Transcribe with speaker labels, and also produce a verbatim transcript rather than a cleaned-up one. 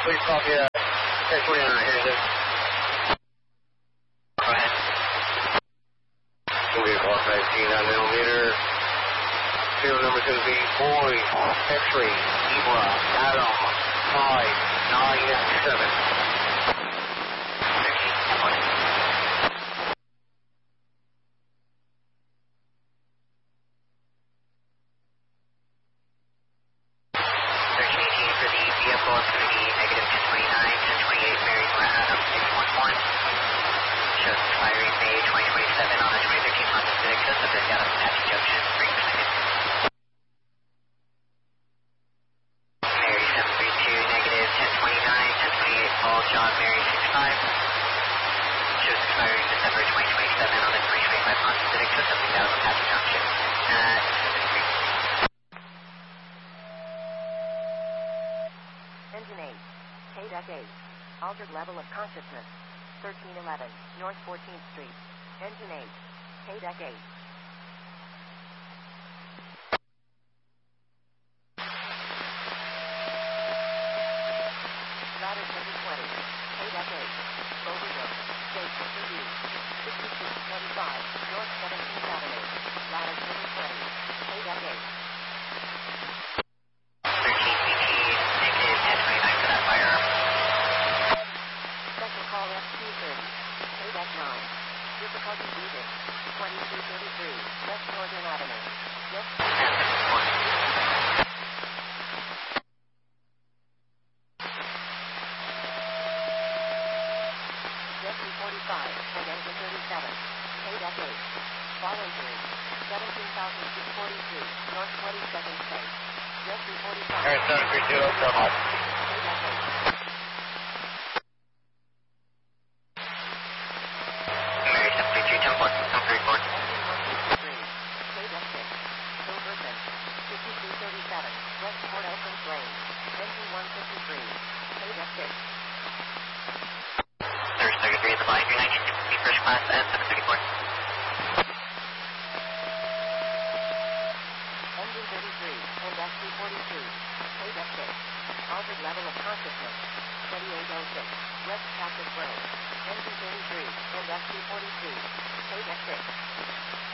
Speaker 1: Please copy uh, ten twenty-nine. Here's it. Go ahead. It's going to be a call nineteen nine millimeter. Serial number is going to be Boy, X-ray, Ibra, Adam, five nine seven.
Speaker 2: Engine eight, K D E C eight, altered level of consciousness, thirteen eleven, North fourteenth Street. Engine eight, K D E C eight. Ladder twenty twenty, K D E C eight, Overgrowth, State Review, fifty-six twenty-five, North seventeenth Avenue. Ladder twenty twenty, K D E C eight. Difficulty breathing. twenty-two thirty-three, West Northern Avenue. Yes. Jet three forty-five, and engine thirty-seven. K D E C eight. Fall injury. seventeen thousand six hundred forty-three, North twenty-second Street. Jet three forty-five.
Speaker 1: Air seven three two, so much.
Speaker 2: K D E C eight. West Port Oakland Lane, engine one fifty-three, K D E C six.
Speaker 3: There's thirty-three in the line, three nineteen fifty, first class at seven thirty-four.
Speaker 2: Engine thirty-three, and S two forty-two, K D E C six. Altered level of consciousness, twenty-eight oh six, West Cactus Road. Engine thirty-three, and S two forty-two, K D E C six.